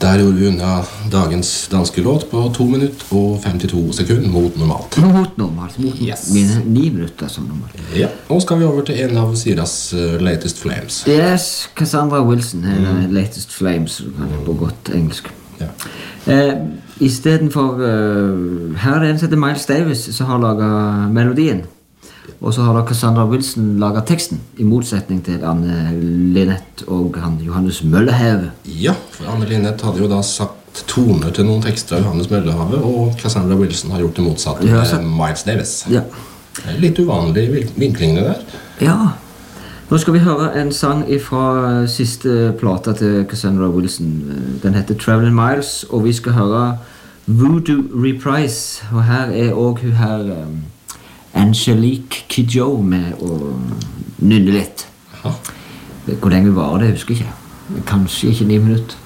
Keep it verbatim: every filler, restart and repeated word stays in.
Der gjorde vi unna dagens danske låt på to minutter og femtito sekunder mot normalt. Mot normalt, mot yes. mine ni minutter som normalt. Ja, og skal vi over til en av Siras uh, latest flames. Yes, Cassandra Wilson, mm. latest flames, på godt engelsk. Ja. Eh, I stedet for, uh, her er det en som heter Miles Davis som har laget melodien. Og så har da Cassandra Wilson laget teksten, i motsetning til Anne Linnet og han Johannes Møllehave. Ja, for Anne Linnet hadde jo da satt toner til noen tekster av Johannes Møllehave, og Cassandra Wilson har gjort det motsatte med ja, Miles Davis. Ja. Litt uvanlig vinklingene der. Ja. Nå skal vi høre en sang fra siste plata til Cassandra Wilson. Den heter Traveling Miles, og vi skal høre Voodoo Reprise. Og her er også hun her... Um, Angelique Kidjo med å nynne litt. Aha. Hvor lenge var det, jeg husker ikke. Kanskje ikke ni minutter.